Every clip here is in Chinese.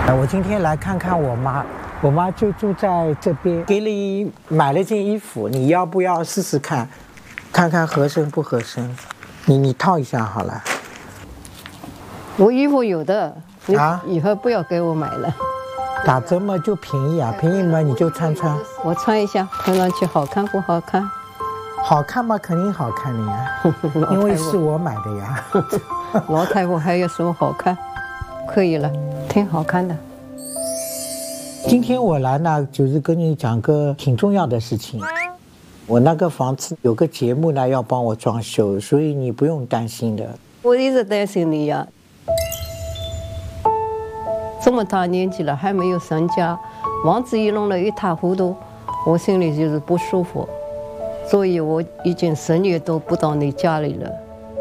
我今天来看看我妈，我妈就住在这边，给你买了件衣服，你要不要试试看，看看合身不合身？你套一下好了。 我衣服有的，你啊以后不要给我买了。 打折嘛就便宜啊，便宜嘛你就穿穿。 我穿一下，看上去好看不好看？ 好看嘛，肯定好看的呀，因为是我买的呀。 老太婆还有什么好看？可以了，挺好看的。 今天我来呢，就是跟你讲个挺重要的事情。我那个房子有个节目呢，要帮我装修，所以你不用担心的。 我一直担心你呀，这么大年纪了还没有成家，房子一弄得一塌糊涂，我心里就是不舒服，所以我已经10年都不到你家里了。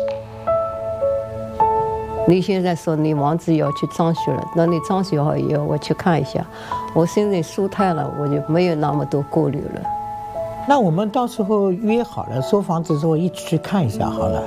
你现在说你房子要去装修了，等你装修好以后我去看一下，我心里舒坦了，我就没有那么多顾虑了。 那我们到时候约好了，收房子之后一起去看一下好了。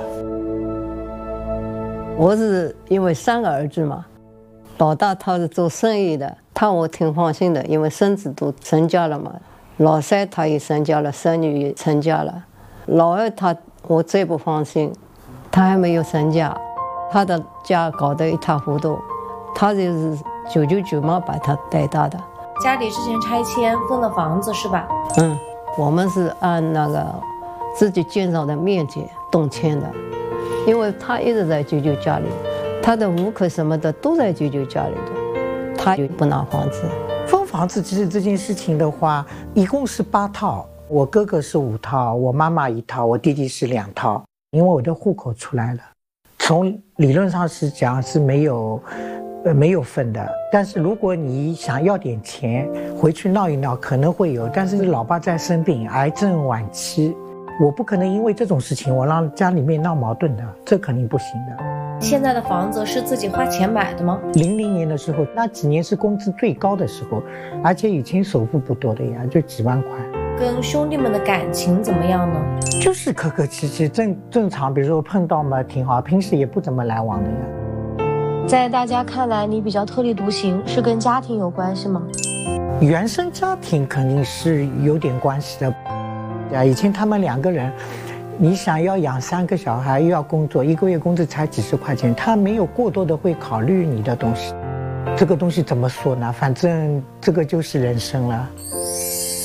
我是因为3个儿子嘛，老大他是做生意的，我挺放心的，因为孙子都成家了嘛。老三他也成家了，孙女也成家了。老二我最不放心，他还没有成家，他的家搞得一塌糊涂，他就是999嘛把他带大的。 家里之前拆迁分了房子是吧？ 我们是按那个自己建造的面积动迁的，因为他一直在99家里，他的户口什么的都在99家里的，他就不拿房子。 分房子其实这件事情的话，一共是8套，我哥哥是5套，我妈妈1套，我弟弟是2套，因为我的户口出来了。从理论上是讲是没有分的，但是如果你想要点钱回去闹一闹可能会有，但是老爸在生病，癌症晚期，我不可能因为这种事情我让家里面闹矛盾的，这肯定不行的。 现在的房子是自己花钱买的吗 ？00年的时候，那几年是工资最高的时候，而且以前首付不多的呀，就几万块。 跟兄弟们的感情怎么样呢？ 就是客客气气，正常，比如说碰到嘛挺好，平时也不怎么来往的呀。 在大家看来，你比较特立独行，是跟家庭有关系吗？ 原生家庭肯定是有点关系的。以前他们2个人，你想要养3个小孩，又要工作，1个月工资才几十块钱，他没有过多的会考虑你的东西。这个东西怎么说呢？反正这个就是人生了。